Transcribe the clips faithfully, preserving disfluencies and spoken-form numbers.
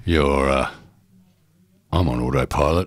You're, uh, I'm on autopilot.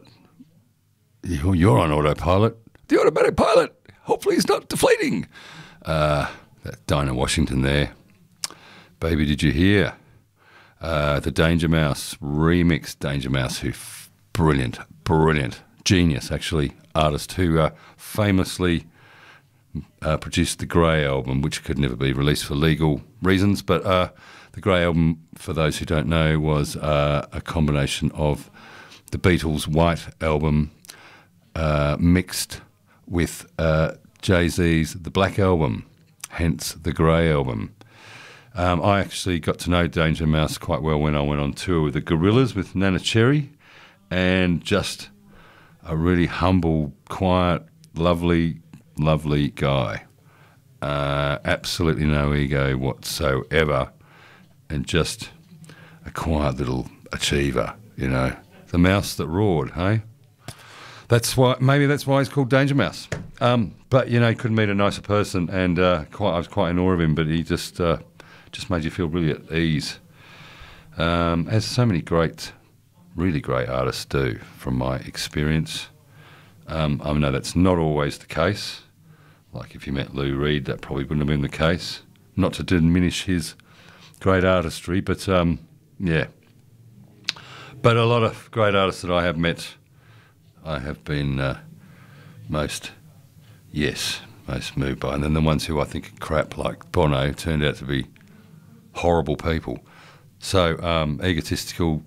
You're on autopilot. The automatic pilot. Hopefully he's not deflating. Uh, that Dinah Washington there. Baby, did you hear? Uh, the Danger Mouse remix. Danger Mouse, who f- brilliant, brilliant, genius actually, artist who uh, famously uh, produced the Grey album, which could never be released for legal reasons. But uh, the Grey album, for those who don't know, was uh, a combination of the Beatles' White album uh, mixed with uh, Jay-Z's The Black Album, hence the Grey album. Um, I actually got to know Danger Mouse quite well when I went on tour with the Gorillaz with Nana Cherry, and just a really humble, quiet, lovely, lovely guy. Uh, absolutely no ego whatsoever, and just a quiet little achiever, you know. The mouse that roared, hey? That's why, maybe that's why he's called Danger Mouse. Um, but, you know, he couldn't meet a nicer person, and uh, quite, I was quite in awe of him, but he just... Uh, just made you feel really at ease, um, as so many great, really great artists do, from my experience. Um, I know that's not always the case. Like if you met Lou Reed, that probably wouldn't have been the case. Not to diminish his great artistry, but um, yeah. But a lot of great artists that I have met, I have been uh, most, yes, most moved by. And then the ones who I think are crap, like Bono, turned out to be horrible people. So um, egotistical,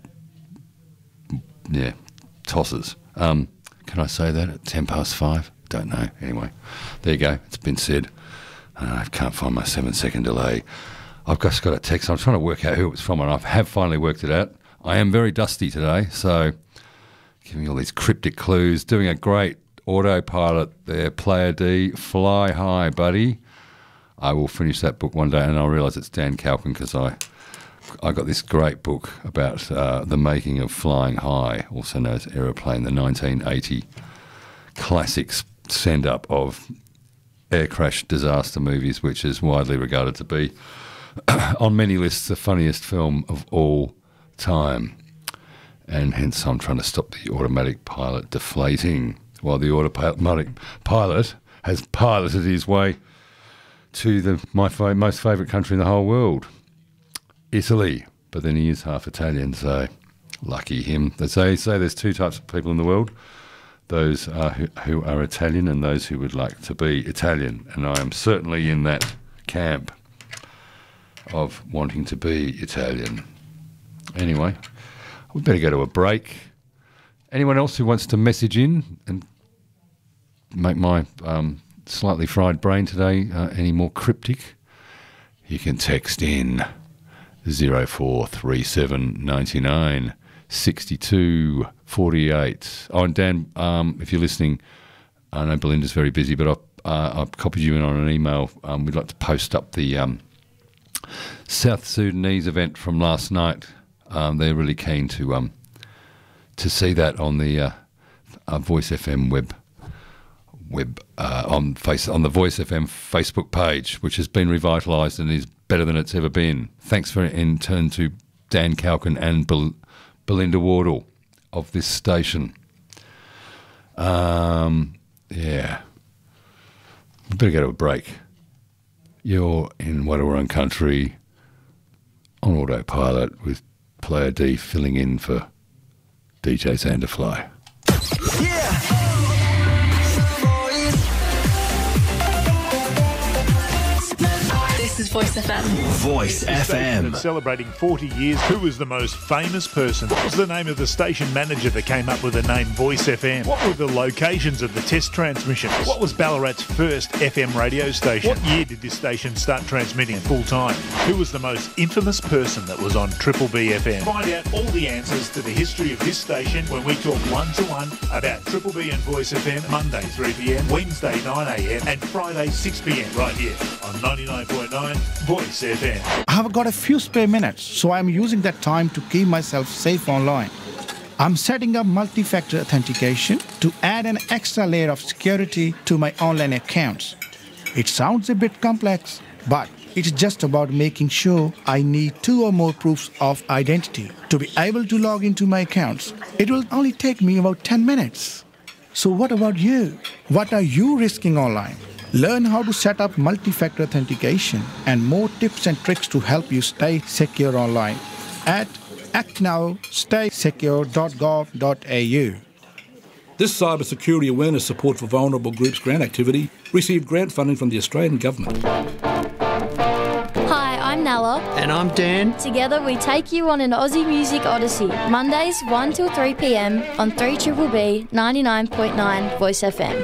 yeah, tossers. Um, can I say that at ten past five? Don't know. Anyway, there you go. It's been said. Uh, I can't find my seven second delay. I've just got a text. I'm trying to work out who it was from, and I have finally worked it out. I am very dusty today, so giving me all these cryptic clues. Doing a great autopilot there, Player D. Fly high, buddy. I will finish that book one day, and I'll realise it's Dan Calkin, because I I got this great book about uh, the making of Flying High, also known as Aeroplane, the nineteen eighty classic send-up of air crash disaster movies, which is widely regarded to be, on many lists, the funniest film of all time. And hence I'm trying to stop the automatic pilot deflating, while the automatic pilot has piloted his way to the my fa- most favourite country in the whole world, Italy. But then he is half Italian, so lucky him. They say, say there's two types of people in the world, those uh, who, who are Italian and those who would like to be Italian. And I am certainly in that camp of wanting to be Italian. Anyway, we better go to a break. Anyone else who wants to message in and make my... Um, slightly fried brain today uh, any more cryptic, you can text in zero four three seven nine nine six two four eight. Oh, and Dan, um, if you're listening, I know Belinda's very busy, but I've, uh, I've copied you in on an email. Um, we'd like to post up the um, South Sudanese event from last night. Um, they're really keen to um, to see that on the uh, uh, Voice F M web web uh, on face on the Voice F M Facebook page, which has been revitalised and is better than it's ever been. Thanks for in turn to Dan Calkin and Bel- Belinda Wardle of this station. Um, yeah, we better go to a break. You're in Wadawurrung country on autopilot with Player D filling in for D J Xanderfly. Yeah. This is Voice F M. Voice F M. Celebrating forty years. Who was the most famous person? What was the name of the station manager that came up with the name Voice F M? What were the locations of the test transmissions? What was Ballarat's first F M radio station? What year did this station start transmitting full time? Who was the most infamous person that was on Triple B F M? Find out all the answers to the history of this station when we talk one-to-one about Triple B and Voice F M, Monday three p m, Wednesday nine a m and Friday six p m right here on ninety-nine point nine Voice F M. I have got a few spare minutes, so I'm using that time to keep myself safe online. I'm setting up multi-factor authentication to add an extra layer of security to my online accounts. It sounds a bit complex, but It's just about making sure I need two or more proofs of identity to be able to log into my accounts. It will only take me about ten minutes. So what about you? What are you risking online? Learn how to set up multi-factor authentication and more tips and tricks to help you stay secure online at act now stay secure dot gov dot a u. This cybersecurity awareness support for vulnerable groups grant activity received grant funding from the Australian Government. Hi, I'm Nella. And I'm Dan. Together we take you on an Aussie Music Odyssey, Mondays one till three p m on three B B B ninety-nine point nine Voice F M.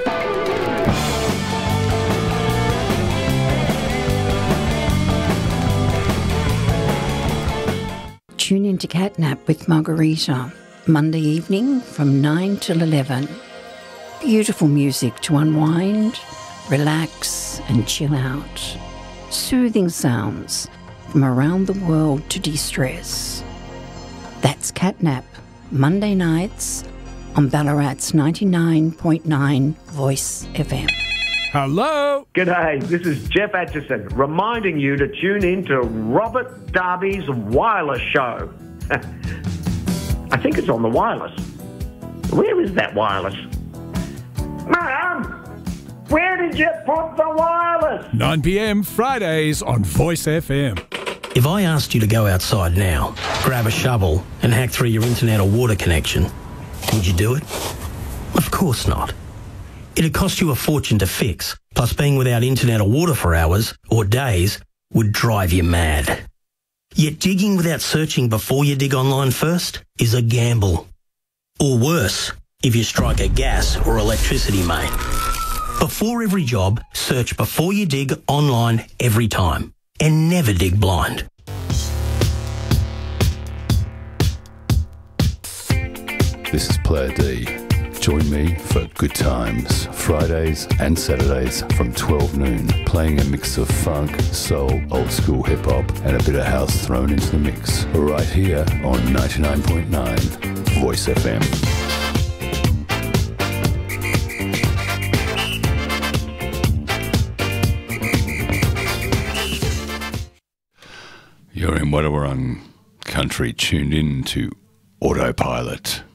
Tune in to Catnap with Margarita, Monday evening from nine till eleven. Beautiful music to unwind, relax and chill out. Soothing sounds from around the world to de-stress. That's Catnap, Monday nights on Ballarat's ninety-nine point nine Voice F M. Hello. G'day, this is Jeff Atchison, reminding you to tune in to Robert Darby's Wireless Show. I think it's on the wireless. Where is that wireless? Mum, where did you put the wireless? nine p m Fridays on Voice F M. If I asked you to go outside now, grab a shovel and hack through your internet or water connection, would you do it? Of course not. It'd cost you a fortune to fix, plus being without internet or water for hours or days would drive you mad. Yet digging without searching before you dig online first is a gamble. Or worse, if you strike a gas or electricity main. Before every job, search before you dig online every time. And never dig blind. This is Player D. Join me for good times, Fridays and Saturdays from twelve noon, playing a mix of funk, soul, old school hip hop, and a bit of house thrown into the mix, right here on ninety-nine point nine Voice F M. You're in Wadawurrung country, tuned in to Autopilot.